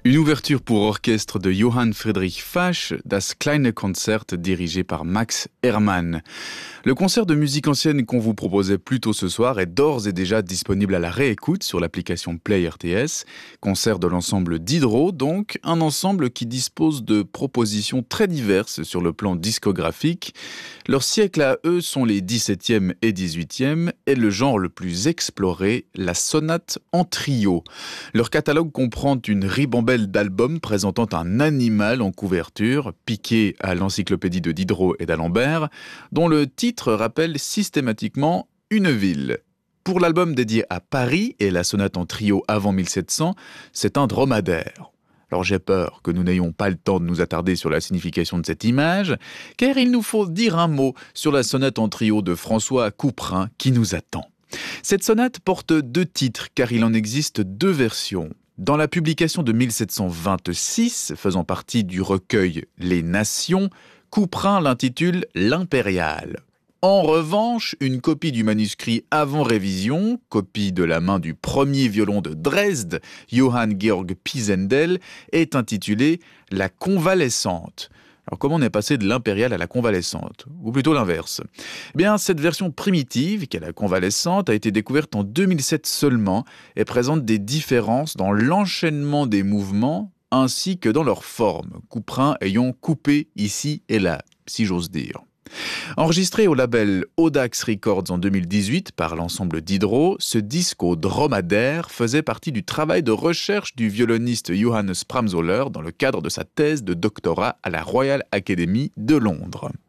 Une ouverture pour orchestre de Johann Friedrich Fasch, Das kleine Konzert dirigé par Max Herrmann. Le concert de musique ancienne qu'on vous proposait plus tôt ce soir est d'ores et déjà disponible à la réécoute sur l'application Play RTS. Concert de l'ensemble Diderot, donc, un ensemble qui dispose de propositions très diverses sur le plan discographique. Leurs siècles à eux sont les 17e et 18e et le genre le plus exploré, la sonate en trio. Leur catalogue comprend une ribambelle d'albums présentant un animal en couverture, piqué à l'encyclopédie de Diderot et d'Alembert, dont le titre rappelle systématiquement une ville. Pour l'album dédié à Paris et la sonate en trio avant 1700, c'est un dromadaire. Alors j'ai peur que nous n'ayons pas le temps de nous attarder sur la signification de cette image, car il nous faut dire un mot sur la sonate en trio de François Couperin qui nous attend. Cette sonate porte 2 titres, car il en existe 2 versions. Dans la publication de 1726, faisant partie du recueil Les Nations, Couperin l'intitule L'Impériale. En revanche, une copie du manuscrit avant révision, copie de la main du premier violon de Dresde, Johann Georg Pisendel, est intitulée La Convalescente. Alors comment on est passé de l'impériale à la convalescente ? Ou plutôt l'inverse ? Eh bien, cette version primitive, qu'est la convalescente, a été découverte en 2007 seulement et présente des différences dans l'enchaînement des mouvements ainsi que dans leur forme, Couperin ayant coupé ici et là, si j'ose dire. Enregistré au label Audax Records en 2018 par l'ensemble Diderot, ce disque au dromadaire faisait partie du travail de recherche du violoniste Johannes Pramsoller dans le cadre de sa thèse de doctorat à la Royal Academy de Londres.